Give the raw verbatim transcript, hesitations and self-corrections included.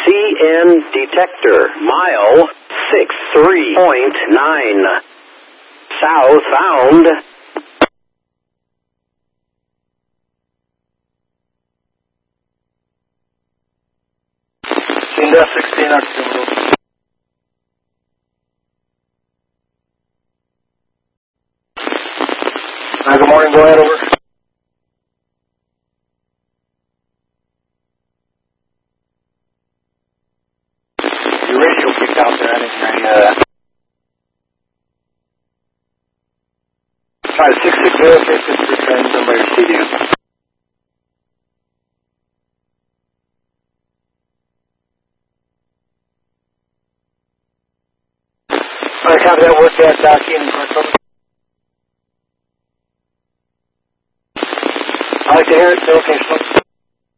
C N detector, mile six three point nine. Southbound. India sixteen October. Uh, good morning, go ahead, over. Your radio picked out there, I didn't hear you. Uh, try six six zero six six return somebody to see you. All right, copy that work at uh, Keenan Park. I like to hear it, so okay, so.